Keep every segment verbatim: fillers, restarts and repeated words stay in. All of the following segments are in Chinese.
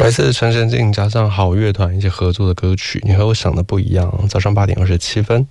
来自陈神静加上好乐团一起合作的歌曲，你和我想的不一样。早上八点二十七分。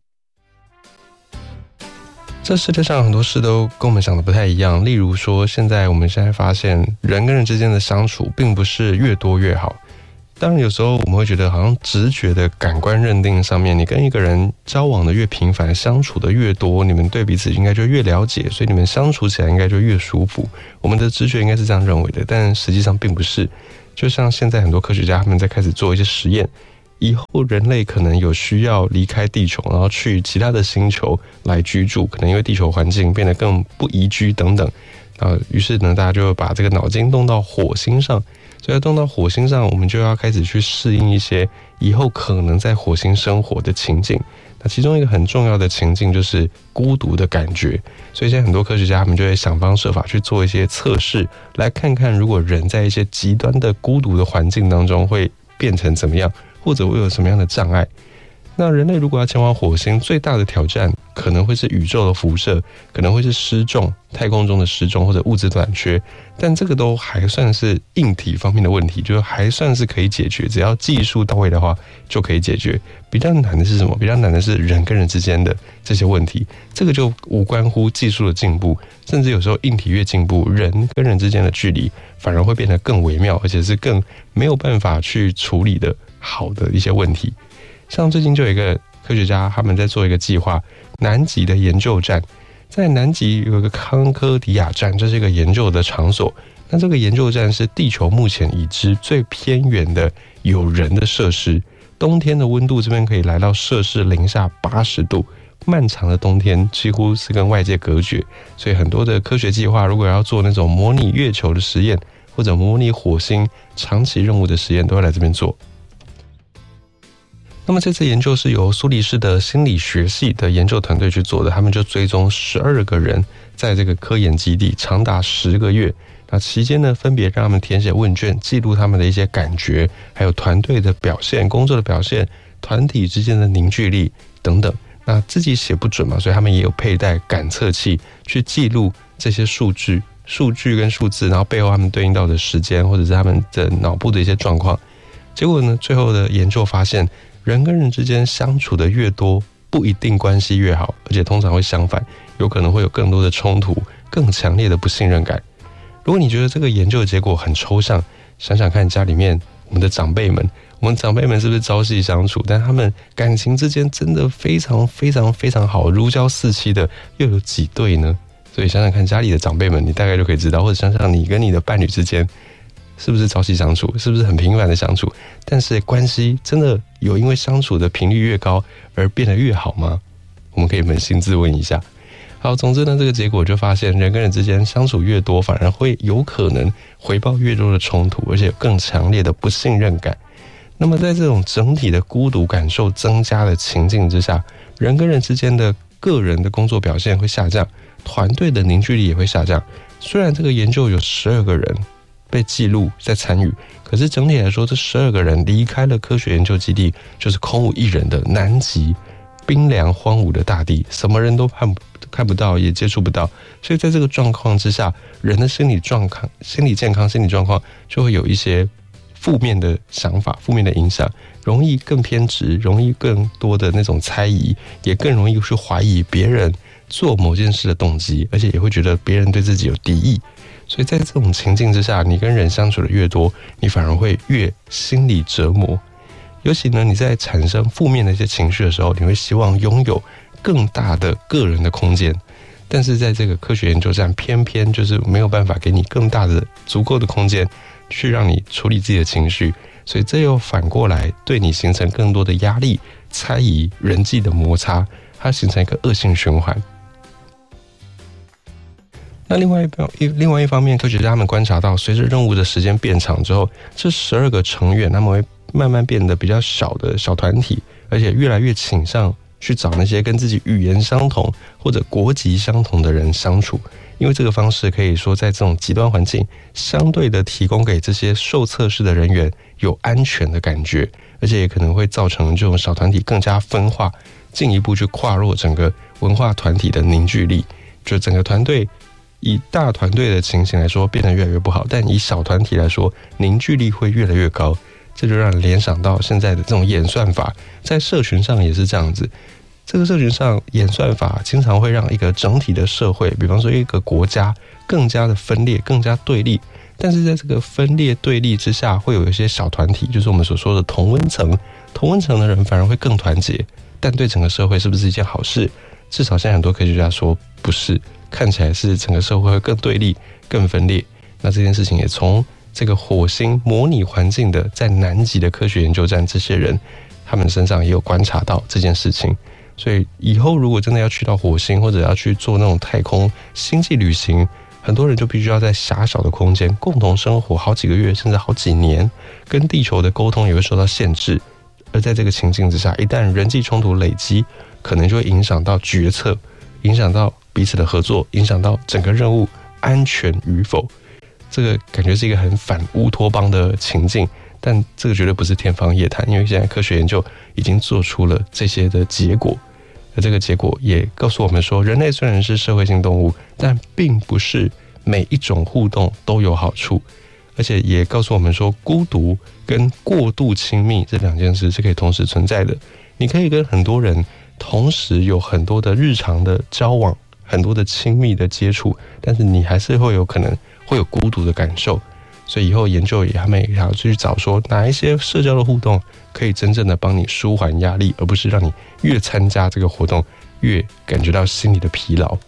这世界上很多事都跟我们想的不太一样，例如说，现在我们现在发现人跟人之间的相处并不是越多越好。当然有时候我们会觉得好像直觉的感官认定上面，你跟一个人交往的越频繁，相处的越多，你们对彼此应该就越了解，所以你们相处起来应该就越舒服。我们的直觉应该是这样认为的，但实际上并不是。就像现在很多科学家他们在开始做一些实验，以后人类可能有需要离开地球，然后去其他的星球来居住，可能因为地球环境变得更不宜居等等。啊，于是呢，大家就把这个脑筋动到火星上，所以要动到火星上，我们就要开始去适应一些以后可能在火星生活的情境。那其中一个很重要的情境就是孤独的感觉，所以现在很多科学家他们就会想方设法去做一些测试，来看看如果人在一些极端的孤独的环境当中会变成怎么样，或者会有什么样的障碍。那人类如果要前往火星，最大的挑战可能会是宇宙的辐射，可能会是失重，太空中的失重或者物质短缺，但这个都还算是硬体方面的问题，就还算是可以解决，只要技术到位的话就可以解决。比较难的是什么？比较难的是人跟人之间的这些问题，这个就无关乎技术的进步，甚至有时候硬体越进步，人跟人之间的距离反而会变得更微妙，而且是更没有办法去处理的好的一些问题。像最近就有一个科学家，他们在做一个计划，南极的研究站，在南极有一个康科迪亚站，这是一个研究的场所。那这个研究站是地球目前已知最偏远的有人的设施，冬天的温度这边可以来到摄氏零下八十度，漫长的冬天几乎是跟外界隔绝，所以很多的科学计划如果要做那种模拟月球的实验，或者模拟火星长期任务的实验，都会来这边做。那么这次研究是由苏黎世的心理学系的研究团队去做的，他们就追踪十二个人在这个科研基地长达十个月。那期间呢，分别让他们填写问卷，记录他们的一些感觉，还有团队的表现、工作的表现、团体之间的凝聚力等等。那自己写不准嘛，所以他们也有佩戴感测器去记录这些数据、数据跟数字，然后背后他们对应到的时间，或者是他们的脑部的一些状况。结果呢，最后的研究发现，人跟人之间相处的越多，不一定关系越好，而且通常会相反，有可能会有更多的冲突，更强烈的不信任感。如果你觉得这个研究的结果很抽象，想想看家里面我们的长辈们，我们长辈们是不是朝夕相处，但他们感情之间真的非常非常非常好，如胶似漆的又有几对呢？所以想想看家里的长辈们，你大概就可以知道，或者想想你跟你的伴侣之间是不是朝夕相处，是不是很频繁的相处，但是关系真的有因为相处的频率越高而变得越好吗？我们可以扪心自问一下。好，总之呢，这个结果就发现人跟人之间相处越多，反而会有可能回报越多的冲突，而且有更强烈的不信任感。那么在这种整体的孤独感受增加的情境之下，人跟人之间的个人的工作表现会下降，团队的凝聚力也会下降。虽然这个研究有十二个人被记录在参与，可是整体来说，这十二个人离开了科学研究基地，就是空无一人的南极冰凉荒芜的大地，什么人都看不看不到，也接触不到。所以在这个状况之下，人的心理状况、心理健康、心理状况就会有一些负面的想法、负面的影响，容易更偏执，容易更多的那种猜疑，也更容易去怀疑别人做某件事的动机，而且也会觉得别人对自己有敌意。所以在这种情境之下，你跟人相处的越多，你反而会越心理折磨。尤其呢，你在产生负面的一些情绪的时候，你会希望拥有更大的个人的空间，但是在这个科学研究站，偏偏就是没有办法给你更大的、足够的空间，去让你处理自己的情绪，所以这又反过来对你形成更多的压力、猜疑、人际的摩擦，它形成一个恶性循环。那另外一另外一方面，科学家他们观察到，随着任务的时间变长之后，这十二个成员他们会慢慢变得比较小的小团体，而且越来越倾向去找那些跟自己语言相同或者国籍相同的人相处，因为这个方式可以说在这种极端环境，相对的提供给这些受测试的人员有安全的感觉，而且也可能会造成这种小团体更加分化，进一步去跨入整个文化团体的凝聚力，就整个团队以大团队的情形来说变得越来越不好，但以小团体来说凝聚力会越来越高。这就让人联想到现在的这种演算法，在社群上也是这样子。这个社群上演算法经常会让一个整体的社会，比方说一个国家更加的分裂，更加对立。但是在这个分裂对立之下，会有一些小团体，就是我们所说的同温层。同温层的人反而会更团结，但对整个社会是不是一件好事？至少现在很多科学家说不是，看起来是整个社会会更对立、更分裂。那这件事情也从这个火星模拟环境的在南极的科学研究站，这些人他们身上也有观察到这件事情。所以以后如果真的要去到火星，或者要去做那种太空星际旅行，很多人就必须要在狭小的空间共同生活好几个月，甚至好几年，跟地球的沟通也会受到限制。而在这个情境之下，一旦人际冲突累积，可能就会影响到决策，影响到彼此的合作，影响到整个任务安全与否。这个感觉是一个很反乌托邦的情境，但这个绝对不是天方夜谭，因为现在科学研究已经做出了这些的结果。而这个结果也告诉我们说，人类虽然是社会性动物，但并不是每一种互动都有好处。而且也告诉我们说，孤独跟过度亲密这两件事是可以同时存在的。你可以跟很多人同时有很多的日常的交往，很多的亲密的接触，但是你还是会有可能会有孤独的感受。所以以后研究也他们也要去找说，哪一些社交的互动可以真正的帮你舒缓压力，而不是让你越参加这个活动越感觉到心理的疲劳。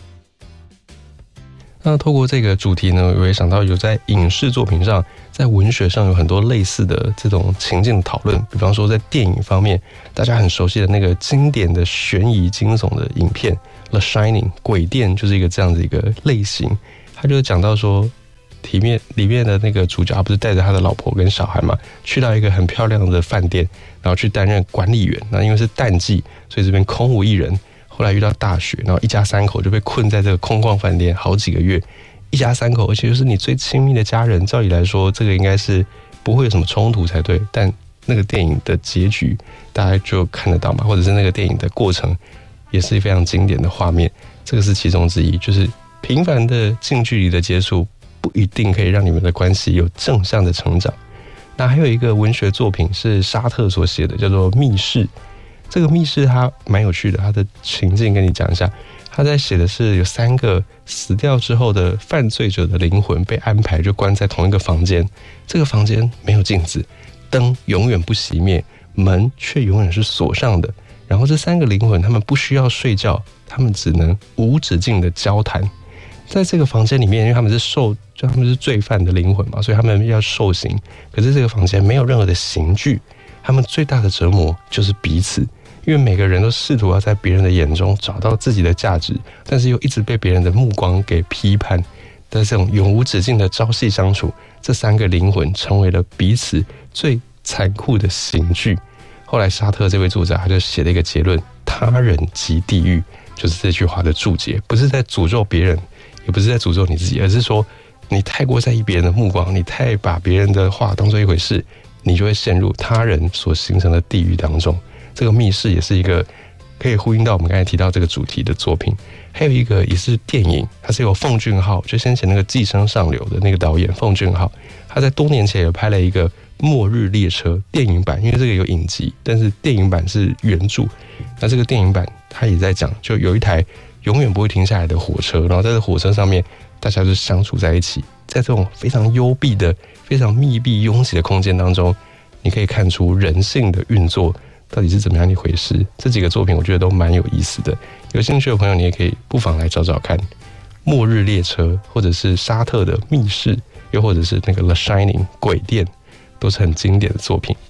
那透过这个主题呢，我也想到有在影视作品上，在文学上有很多类似的这种情境讨论。比方说在电影方面，大家很熟悉的那个经典的悬疑惊悚的影片《The Shining》鬼店就是一个这样的一个类型。他就讲到说，里面里面的那个主角不是带着他的老婆跟小孩嘛，去到一个很漂亮的饭店，然后去担任管理员。那因为是淡季，所以这边空无一人。后来遇到大雪，然后一家三口就被困在这个空旷饭店好几个月。一家三口，而且就是你最亲密的家人，照理来说，这个应该是不会有什么冲突才对。但那个电影的结局，大家就看得到嘛，或者是那个电影的过程，也是非常经典的画面。这个是其中之一，就是频繁的近距离的接触，不一定可以让你们的关系有正向的成长。那还有一个文学作品是沙特所写的，叫做《密室》。这个密室它蛮有趣的，它的情境跟你讲一下。他在写的是有三个死掉之后的犯罪者的灵魂被安排就关在同一个房间，这个房间没有镜子，灯永远不熄灭，门却永远是锁上的。然后这三个灵魂他们不需要睡觉，他们只能无止境的交谈。在这个房间里面，因为他们是受就他们是罪犯的灵魂嘛，所以他们要受刑。可是这个房间没有任何的刑具，他们最大的折磨就是彼此。因为每个人都试图要在别人的眼中找到自己的价值，但是又一直被别人的目光给批判的这种永无止境的朝夕相处，这三个灵魂成为了彼此最残酷的刑具。后来沙特这位作者他就写了一个结论：他人即地狱，就是这句话的注解。不是在诅咒别人，也不是在诅咒你自己，而是说你太过在意别人的目光，你太把别人的话当作一回事，你就会陷入他人所形成的地狱当中。这个密室也是一个可以呼应到我们刚才提到这个主题的作品。还有一个也是电影，它是由奉俊昊，就先前那个《寄生上流》的那个导演奉俊昊，他在多年前也拍了一个《末日列车》电影版，因为这个有影集，但是电影版是原著。那这个电影版他也在讲，就有一台永远不会停下来的火车，然后在这火车上面大家就相处在一起，在这种非常幽闭的、非常密闭拥挤的空间当中，你可以看出人性的运作到底是怎么样一回事。这几个作品我觉得都蛮有意思的，有兴趣的朋友你也可以不妨来找找看。末日列车，或者是沙特的密室，又或者是那个 The Shining 鬼店，都是很经典的作品。